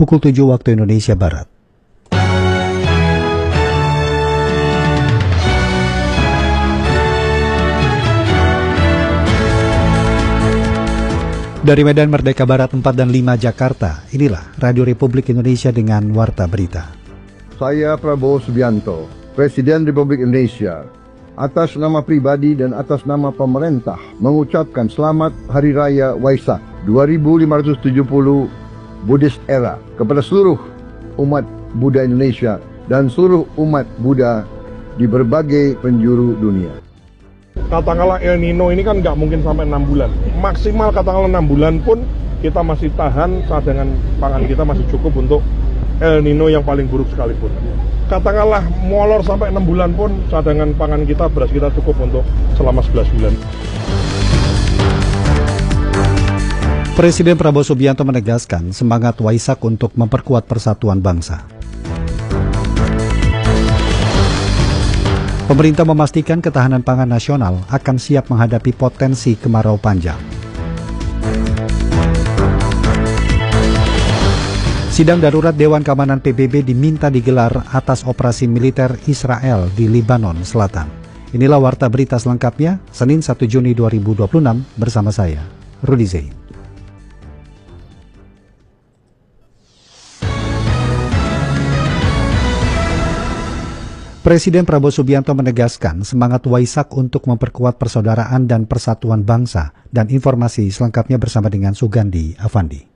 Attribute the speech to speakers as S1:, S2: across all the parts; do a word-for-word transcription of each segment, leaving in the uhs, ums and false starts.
S1: pukul tujuh waktu Indonesia Barat. Dari Medan Merdeka Barat empat dan lima Jakarta, inilah Radio Republik Indonesia dengan Warta Berita.
S2: Saya Prabowo Subianto, Presiden Republik Indonesia, atas nama pribadi dan atas nama pemerintah mengucapkan selamat Hari Raya Waisak dua ribu lima ratus tujuh puluh Buddhist Era kepada seluruh umat Buddha Indonesia dan seluruh umat Buddha di berbagai penjuru dunia.
S3: Katakanlah El Nino ini kan nggak mungkin sampai enam bulan. Maksimal katakanlah enam bulan pun kita masih tahan, cadangan pangan kita masih cukup untuk El Nino yang paling buruk sekalipun. Katakanlah molor sampai enam bulan pun cadangan pangan kita, beras kita cukup untuk selama sebelas bulan.
S1: Presiden Prabowo Subianto menegaskan semangat Waisak untuk memperkuat persatuan bangsa. Pemerintah memastikan ketahanan pangan nasional akan siap menghadapi potensi kemarau panjang. Sidang darurat Dewan Keamanan P B B diminta digelar atas operasi militer Israel di Lebanon Selatan. Inilah Warta Berita selengkapnya, Senin satu Juni dua ribu dua puluh enam, bersama saya, Rudi Zain. Presiden Prabowo Subianto menegaskan semangat Waisak untuk memperkuat persaudaraan dan persatuan bangsa, dan informasi selengkapnya bersama dengan Sugandi Avandi.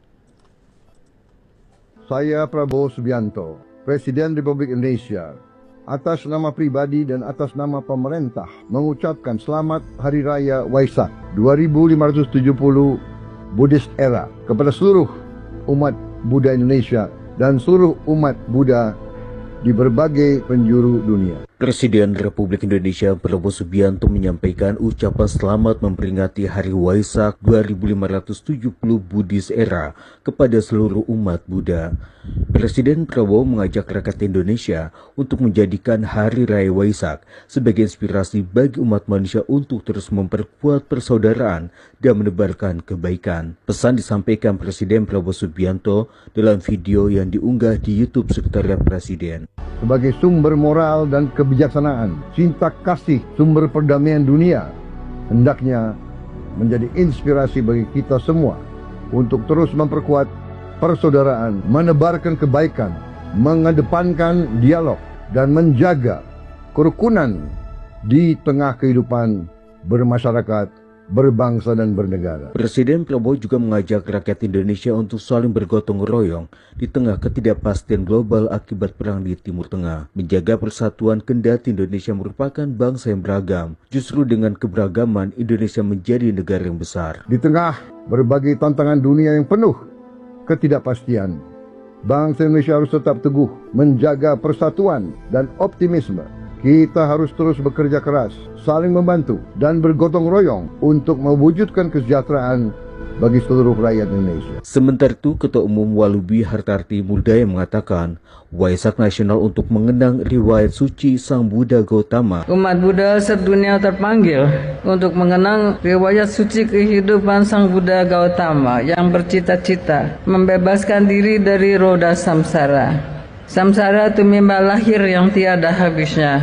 S2: Saya Prabowo Subianto, Presiden Republik Indonesia, atas nama pribadi dan atas nama pemerintah mengucapkan selamat Hari Raya Waisak dua ribu lima ratus tujuh puluh Buddhist Era kepada seluruh umat Buddha Indonesia dan seluruh umat Buddha di berbagai penjuru dunia.
S4: Presiden Republik Indonesia Prabowo Subianto menyampaikan ucapan selamat memperingati Hari Waisak dua ribu lima ratus tujuh puluh Buddhist Era kepada seluruh umat Buddha. Presiden Prabowo mengajak rakyat Indonesia untuk menjadikan Hari Raya Waisak sebagai inspirasi bagi umat manusia untuk terus memperkuat persaudaraan dan menebarkan kebaikan. Pesan disampaikan Presiden Prabowo Subianto dalam video yang diunggah di YouTube Sekretariat Presiden.
S2: Sebagai sumber moral dan kebijaksanaan, cinta kasih, sumber perdamaian dunia, hendaknya menjadi inspirasi bagi kita semua untuk terus memperkuat persaudaraan, menebarkan kebaikan, mengedepankan dialog, dan menjaga kerukunan di tengah kehidupan bermasyarakat, berbangsa dan bernegara.
S4: Presiden Prabowo juga mengajak rakyat Indonesia untuk saling bergotong royong di tengah ketidakpastian global akibat perang di Timur Tengah. Menjaga persatuan kendati Indonesia merupakan bangsa yang beragam. Justru dengan keberagaman, Indonesia menjadi negara yang besar.
S2: Di tengah berbagai tantangan dunia yang penuh ketidakpastian, bangsa Indonesia harus tetap teguh menjaga persatuan dan optimisme. Kita harus terus bekerja keras, saling membantu, dan bergotong royong untuk mewujudkan kesejahteraan bagi seluruh rakyat Indonesia.
S4: Sementara itu, Ketua Umum Walubi Hartarti Mudaya mengatakan, Waisak nasional untuk mengenang riwayat suci Sang Buddha Gautama.
S5: Umat Buddha sedunia terpanggil untuk mengenang riwayat suci kehidupan Sang Buddha Gautama yang bercita-cita membebaskan diri dari roda samsara. Samsara itu mimba lahir yang tiada habisnya.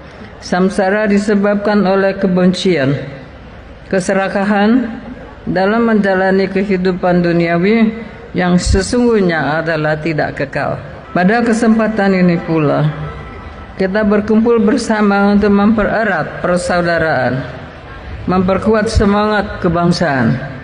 S5: Samsara disebabkan oleh kebencian, keserakahan dalam menjalani kehidupan duniawi yang sesungguhnya adalah tidak kekal. Pada kesempatan ini pula, kita berkumpul bersama untuk mempererat persaudaraan, memperkuat semangat kebangsaan,